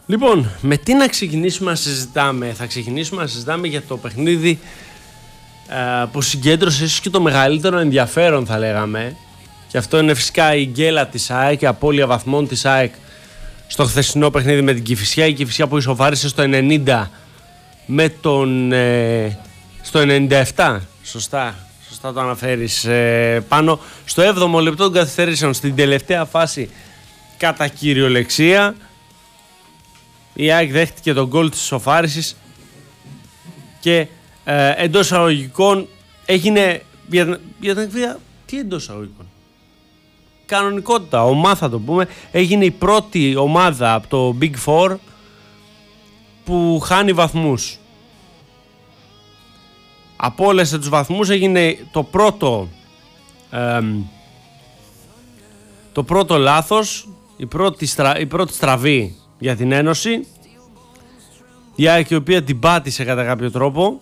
Λοιπόν, με τι να ξεκινήσουμε να συζητάμε? Θα ξεκινήσουμε να συζητάμε για το παιχνίδι που συγκέντρωσε ίσως και το μεγαλύτερο ενδιαφέρον, θα λέγαμε. Και αυτό είναι φυσικά η γκέλα της ΑΕΚ, η απώλεια βαθμών της ΑΕΚ στο χθεσινό παιχνίδι με την Κηφισιά. Η Κηφισιά που ισοφάρισε στο 90 με τον στο 97. Σωστά το αναφέρεις, πάνω στο 7ο λεπτό των καθυστερήσεων, στην τελευταία φάση κατά κυριολεξία. Η ΑΕΚ δέχτηκε τον γκολ της ισοφάρισης και εντός εισαγωγικών έγινε για την εκβία. Τι εντός εισαγωγικών? Κανονικότητα, ομάδα θα το πούμε. Έγινε η πρώτη ομάδα από το Big Four που χάνει βαθμούς. Απόλυσε τους βαθμούς, έγινε το πρώτο λάθος, η πρώτη στραβή για την Ένωση. Η ΑΕΚ, η οποία την πάτησε κατά κάποιο τρόπο,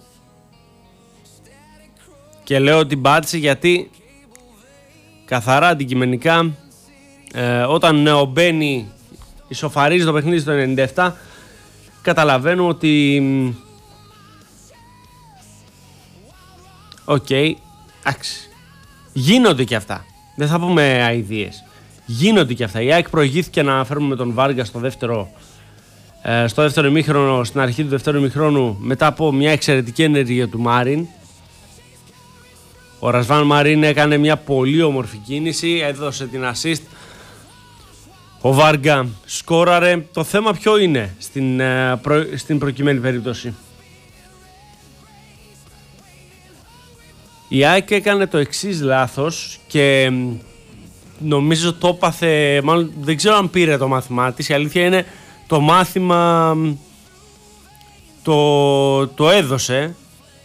και λέω ότι την πάτησε γιατί καθαρά αντικειμενικά όταν ο Μπένι ισοφαρίζει το παιχνίδι στο 97, καταλαβαίνουμε ότι εντάξει, γίνονται και αυτά, δεν θα πούμε αηδίες, γίνονται και αυτά. Η ΑΕΚ προηγήθηκε, να αναφέρουμε, με τον Βάργα στο δεύτερο ημίχρονο, στην αρχή του δεύτερου ημίχρονου, μετά από μια εξαιρετική ενέργεια του Μάριν. Ο Ρασβάν Μαρίν έκανε μια πολύ όμορφη κίνηση, έδωσε την assist. Ο Βάργα σκόραρε. Το θέμα ποιο είναι στην προκειμένη περίπτωση? Η ΑΕΚ έκανε το εξής λάθος και νομίζω το έπαθε, μάλλον δεν ξέρω αν πήρε το μάθημά της. Η αλήθεια είναι το μάθημα το έδωσε.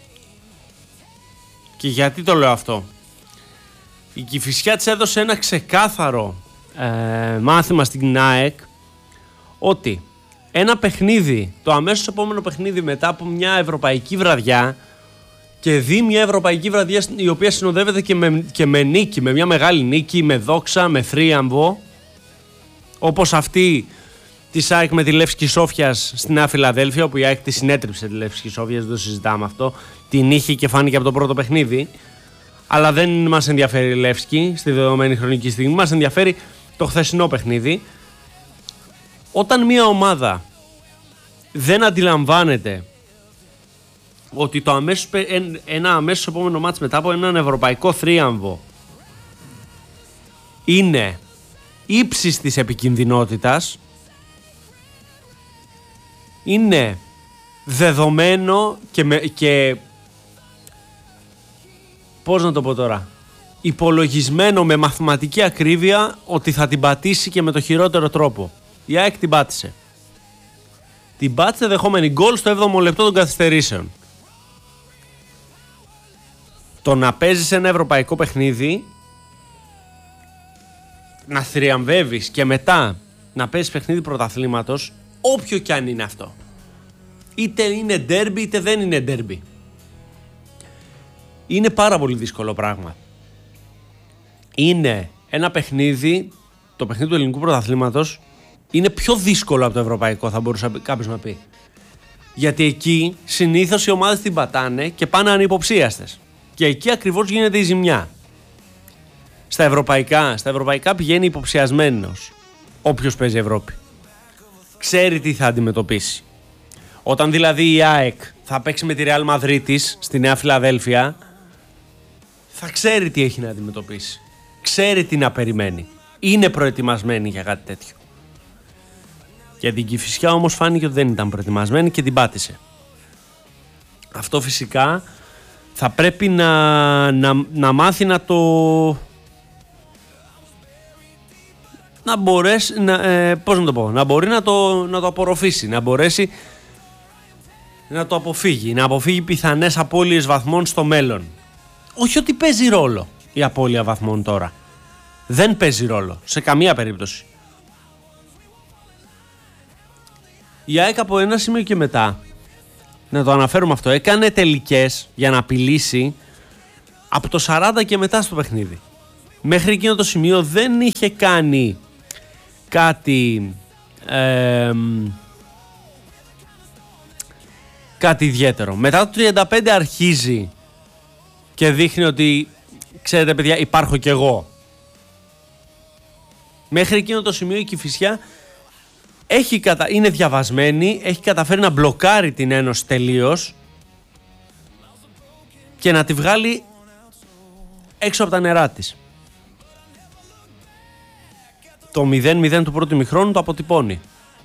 Και γιατί το λέω αυτό? Η Κηφισιά της έδωσε ένα ξεκάθαρο μάθημα στην ΑΕΚ ότι ένα παιχνίδι, το αμέσως επόμενο παιχνίδι μετά από μια ευρωπαϊκή βραδιά, και δει μια ευρωπαϊκή βραδιά η οποία συνοδεύεται και με νίκη, με μια μεγάλη νίκη, με δόξα, με θρίαμβο, όπως αυτή της ΑΕΚ με τη Λεύσκη Σόφιας στη Νέα Φιλαδέλφια, όπου η ΑΕΚ τη συνέτριψε τη Λεύσκη Σόφιας, δεν το συζητάμε αυτό. Την είχε και φάνηκε από το πρώτο παιχνίδι. Αλλά δεν μας ενδιαφέρει η Λεύσκη στη δεδομένη χρονική στιγμή. Μας ενδιαφέρει το χθεσινό παιχνίδι. Όταν μια ομάδα δεν αντιλαμβάνεται ότι ένα αμέσως επόμενο μάτς μετά από έναν ευρωπαϊκό θρίαμβο είναι ύψης της επικινδυνότητας, είναι δεδομένο και πώς να το πω τώρα, υπολογισμένο με μαθηματική ακρίβεια ότι θα την πατήσει και με το χειρότερο τρόπο. Η ΑΕΚ την πάτησε. Την πάτησε δεχόμενη γκολ στο 7ο λεπτό των καθυστερήσεων. Το να παίζεις ένα ευρωπαϊκό παιχνίδι, να θριαμβεύεις και μετά να παίζεις παιχνίδι πρωταθλήματος, όποιο κι αν είναι αυτό, είτε είναι ντέρμπι είτε δεν είναι ντέρμπι, είναι πάρα πολύ δύσκολο πράγμα. Είναι ένα παιχνίδι, το παιχνίδι του ελληνικού πρωταθλήματος είναι πιο δύσκολο από το ευρωπαϊκό, θα μπορούσε κάποιος να πει. Γιατί εκεί συνήθως οι ομάδες την πατάνε και πάνε ανυποψίαστες. Και εκεί ακριβώς γίνεται η ζημιά. Στα ευρωπαϊκά πηγαίνει υποψιασμένος όποιος παίζει Ευρώπη. Ξέρει τι θα αντιμετωπίσει. Όταν δηλαδή η ΑΕΚ θα παίξει με τη Ρεάλ Μαδρίτης στη Νέα Φιλαδέλφια, θα ξέρει τι έχει να αντιμετωπίσει. Ξέρει τι να περιμένει. Είναι προετοιμασμένη για κάτι τέτοιο. Για την Κηφισιά όμως φάνηκε ότι δεν ήταν προετοιμασμένη και την πάτησε. Αυτό φυσικά θα πρέπει να μάθει να το... να μπορέσει, πώς να το πω, να μπορεί να το απορροφήσει, να μπορέσει να το αποφύγει, να αποφύγει πιθανές απώλειες βαθμών στο μέλλον. Όχι ότι παίζει ρόλο η απώλεια βαθμών τώρα. Δεν παίζει ρόλο, σε καμία περίπτωση. Η ΑΕΚ από ένα σημείο και μετά, να το αναφέρουμε αυτό, έκανε τελικές για να απειλήσει από το 40 και μετά στο παιχνίδι. Μέχρι εκείνο το σημείο δεν είχε κάνει κάτι κάτι ιδιαίτερο. Μετά το 35 αρχίζει και δείχνει ότι, ξέρετε παιδιά, υπάρχω κι εγώ. Μέχρι εκείνο το σημείο η Κηφισιά είναι διαβασμένη, έχει καταφέρει να μπλοκάρει την Ένωση τελείως και να τη βγάλει έξω από τα νερά της. Το 0-0 του πρώτου ημιχρόνου το αποτυπώνει.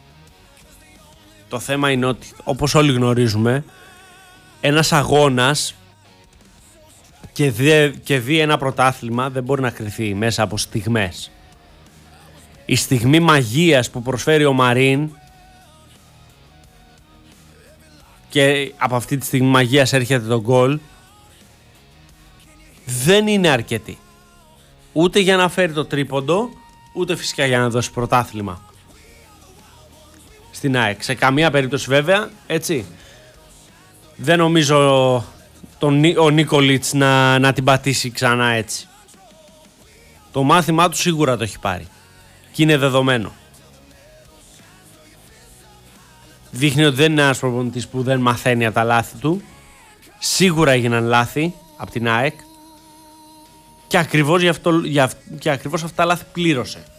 Το θέμα είναι ότι, όπως όλοι γνωρίζουμε, ένας αγώνας και δει ένα πρωτάθλημα δεν μπορεί να κριθεί μέσα από στιγμές. Η στιγμή μαγείας που προσφέρει ο Μαρίν, και από αυτή τη στιγμή μαγείας έρχεται το γκολ, δεν είναι αρκετή. Ούτε για να φέρει το τρίποντο, ούτε φυσικά για να δώσει πρωτάθλημα στην ΑΕΚ. Σε καμία περίπτωση βέβαια, έτσι. Δεν νομίζω ο Νίκολιτς να την πατήσει ξανά έτσι. Το μάθημά του σίγουρα το έχει πάρει και είναι δεδομένο. Δείχνει ότι δεν είναι ένας προπονητής που δεν μαθαίνει από τα λάθη του. Σίγουρα έγιναν λάθη από την ΑΕΚ και ακριβώς, και ακριβώς αυτά τα λάθη πλήρωσε.